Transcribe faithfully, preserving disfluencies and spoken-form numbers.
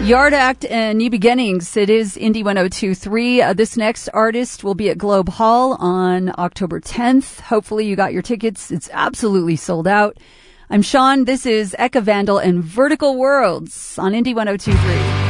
Yard Act and New Beginnings. It is Indie one oh two point three. Uh, this next artist will be at Globe Hall on October tenth. Hopefully you got your tickets. It's absolutely sold out. I'm Sean. This is Eka Vandal and Vertical Worlds on Indie one oh two point three.